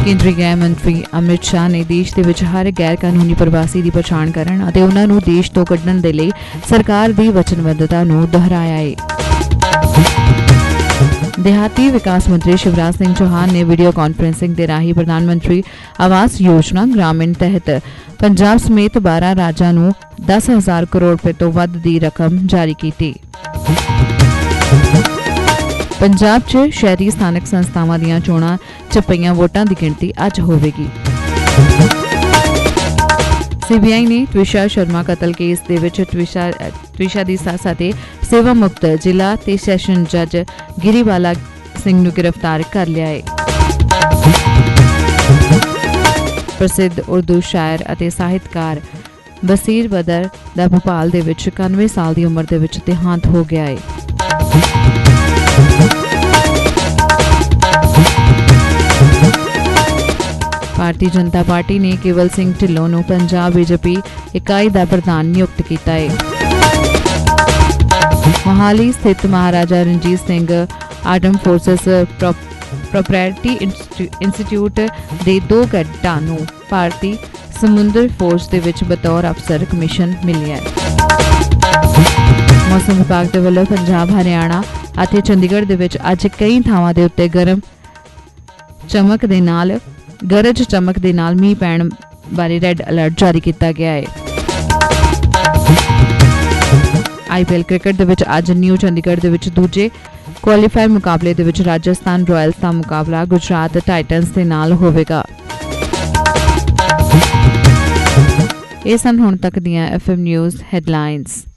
केंद्रीय गृह मंत्री अमित शाह ने देश ਦੇ ਵਿੱਚ ਹਰ गैर कानूनी प्रवासी ਦੀ ਪਛਾਣ ਕਰਨ ਅਤੇ ਉਹਨਾਂ ਨੂੰ ਦੇਸ਼ ਤੋਂ ਕੱਢਣ ਦੇ ਲਈ ਸਰਕਾਰ ਦੀ ਵਚਨਬੱਧਤਾ ਨੂੰ ਦੁਹਰਾਇਆ ਹੈ। देहाती विकास मंत्री शिवराज सिंह चौहान ने वीडियो कॉन्फ्रेंसिंग के राही प्रधानमंत्री आवास योजना ग्रामीण तहत पंजाब समेत 12 राज्यों ਨੂੰ 10,000 करोड़ रुपए तो ਵੱਧ ਦੀ रकम जारी की। पंजाब च शहरी स्थानक संस्थावां दीयां चोणां च पईयां वोटां दी गिणती अज होवेगी। सीबीआई ने त्विशा शर्मा कतल केस दे विच त्विशा दी सੱਸ ਅਤੇ सेवा मुक्त जिला ते सैशन जज गिरीवाला सिंह ਨੂੰ गिरफ्तार कर लिया है। प्रसिद्ध उर्दू शायर ਅਤੇ ਸਾਹਿਤਕਾਰ बसीर बदर ਦਾ भोपाल ਦੇ ਵਿੱਚ 91 ਸਾਲ ਦੀ ਉਮਰ ਦੇ ਵਿੱਚ ਦੇਹਾਂਤ ਹੋ ਗਿਆ ਹੈ। भारतीय जनता पार्टी ने केवल सिंह ढिल्लों ਨੂੰ पंजाब बीजेपी इकाई का प्रधान नियुक्त किया है। मोहाली स्थित महाराजा Ranjit Singh arm forces प्रोप्रैटी institute के 2 कैडेटां ਨੂੰ भारतीय समुद्र फोर्स ਦੇ ਵਿੱਚ बतौर अफसर कमीशन मिलिया है। मौसम विभाग ਦੇ ਵੱਲੋਂ पंजाब हरियाणा ਅਤੇ चंडीगढ़ ਦੇ ਵਿੱਚ ਅੱਜ ਕਈ ਥਾਵਾਂ ਦੇ ਉੱਤੇ गरज चमक दे नाल मींह पैण बारे रेड अलर्ट जारी किया गया है। IPL क्रिकेट दे विच अज न्यू चंडीगढ़ दे विच दूजे क्वालीफायर मुकाबले दे विच राजस्थान रॉयल्स का मुकाबला गुजरात टाइटन्स दे नाल होवेगा। ये सन हुण तक दियां FM न्यूज़ हेडलाइंस।